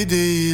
değil.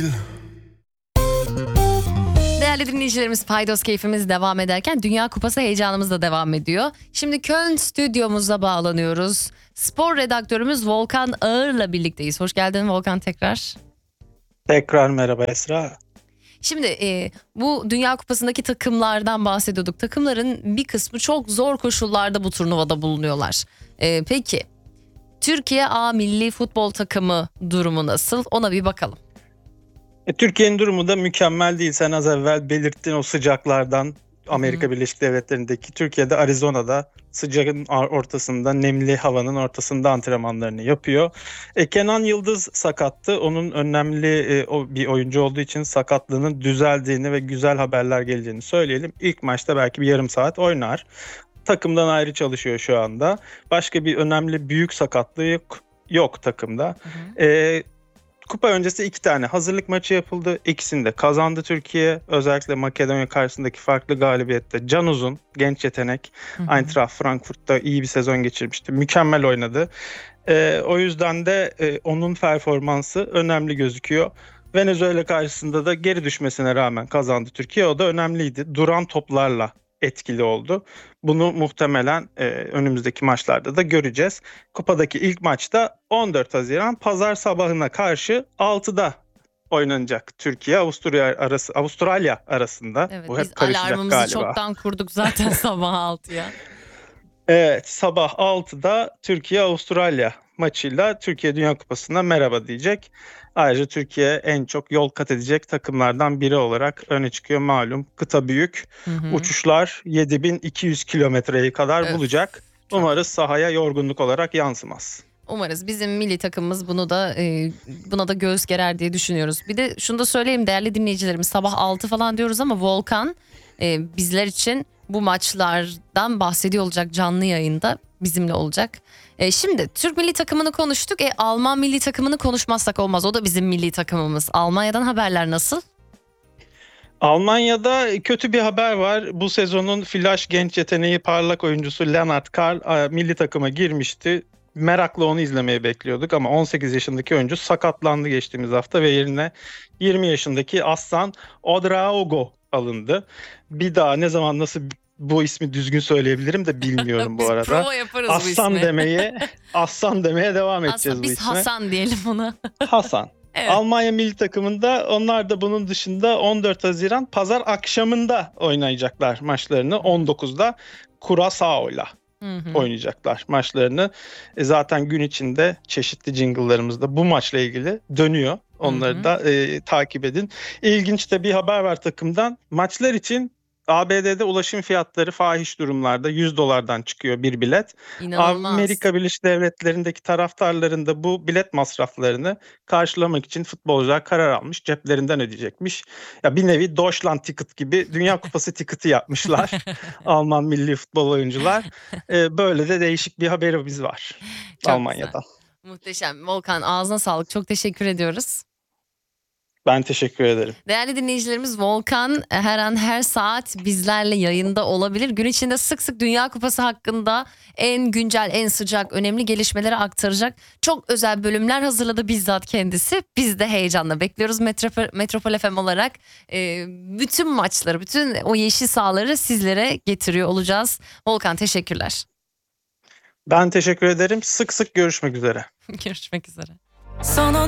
Değerli dinleyicilerimiz, Paydos keyfimiz devam ederken Dünya Kupası heyecanımız da devam ediyor. Şimdi Köln stüdyomuza bağlanıyoruz. Spor redaktörümüz Volkan Ağır'la birlikteyiz. Hoş geldin Volkan tekrar. Tekrar merhaba Esra. Şimdi bu Dünya Kupası'ndaki takımlardan bahsediyorduk. Takımların bir kısmı çok zor koşullarda bu turnuvada bulunuyorlar. Peki Türkiye A milli futbol takımı durumu nasıl? Ona bir bakalım. Türkiye'nin durumu da mükemmel değil. Sen az evvel belirttin o sıcaklardan. Amerika Birleşik Devletleri'ndeki, Türkiye'de Arizona'da sıcağın ortasında, nemli havanın ortasında antrenmanlarını yapıyor. Kenan Yıldız sakattı. Onun önemli bir oyuncu olduğu için sakatlığının düzeldiğini ve güzel haberler geleceğini söyleyelim. İlk maçta belki bir yarım saat oynar. Takımdan ayrı çalışıyor şu anda. Başka bir önemli büyük sakatlığı yok takımda. Kupa öncesi 2 tane hazırlık maçı yapıldı. İkisini de kazandı Türkiye. Özellikle Makedonya karşısındaki farklı galibiyette Can Uzun, genç yetenek, Eintracht Frankfurt'ta iyi bir sezon geçirmişti. Mükemmel oynadı. O yüzden de onun performansı önemli gözüküyor. Venezuela karşısında da geri düşmesine rağmen kazandı Türkiye. O da önemliydi. Duran toplarla etkili oldu. Bunu muhtemelen önümüzdeki maçlarda da göreceğiz. Kupadaki ilk maçta 14 Haziran Pazar sabahına karşı 6'da oynanacak. Avustralya arasında. Evet, Bu biz hep karışacak alarmımızı galiba. çoktan kurduk zaten sabah 6'ya. Evet, sabah 6'da Türkiye-Avustralya maçıyla Türkiye Dünya Kupası'na merhaba diyecek. Ayrıca Türkiye en çok yol kat edecek takımlardan biri olarak öne çıkıyor malum. Kıta büyük. Uçuşlar 7200 kilometreyi kadar bulacak. Umarız sahaya yorgunluk olarak yansımaz. Umarız bizim milli takımımız buna da göğüs gerer diye düşünüyoruz. Bir de şunu da söyleyeyim değerli dinleyicilerimiz, sabah 6 falan diyoruz ama Volkan bizler için bu maçlardan bahsediyor olacak, canlı yayında bizimle olacak. Şimdi Türk milli takımını konuştuk. Alman milli takımını konuşmazsak olmaz. O da bizim milli takımımız. Almanya'dan haberler nasıl? Almanya'da kötü bir haber var. Bu sezonun flash genç yeteneği parlak oyuncusu Lennart Karl milli takıma girmişti. Merakla onu izlemeye bekliyorduk ama 18 yaşındaki oyuncu sakatlandı geçtiğimiz hafta ve yerine 20 yaşındaki Aslan Odraogo alındı. Bir daha ne zaman nasıl bu ismi düzgün söyleyebilirim de bilmiyorum bu arada. Biz prova yaparız Aslan bu ismi. Aslan demeye devam edeceğiz Aslında bu biz isme. Hasan diyelim ona. Hasan. Evet. Almanya milli takımında onlar da bunun dışında 14 Haziran Pazar akşamında oynayacaklar maçlarını. 19'da Curaçao'yla oynayacaklar maçlarını. Zaten gün içinde çeşitli jingle'larımızda bu maçla ilgili dönüyor. Onları da takip edin. İlginç de bir haber var takımdan. Maçlar için ABD'de ulaşım fiyatları fahiş durumlarda $100'dan çıkıyor bir bilet. İnanılmaz. Amerika Birleşik Devletleri'ndeki taraftarların da bu bilet masraflarını karşılamak için futbolcular karar almış. Ceplerinden ödeyecekmiş. Ya bir nevi Deutschland Ticket gibi Dünya Kupası tiketi yapmışlar Alman milli futbol oyuncular. Böyle de değişik bir haberimiz var Çok Almanya'dan. güzel. Muhteşem. Volkan, ağzına sağlık. Çok teşekkür ediyoruz. Ben teşekkür ederim. Değerli dinleyicilerimiz, Volkan her an her saat bizlerle yayında olabilir. Gün içinde sık sık Dünya Kupası hakkında en güncel, en sıcak, önemli gelişmeleri aktaracak çok özel bölümler hazırladı bizzat kendisi. Biz de heyecanla bekliyoruz Metropol FM olarak. Bütün maçları, bütün o yeşil sahaları sizlere getiriyor olacağız. Volkan, teşekkürler. Ben teşekkür ederim. Sık sık görüşmek üzere. Görüşmek üzere.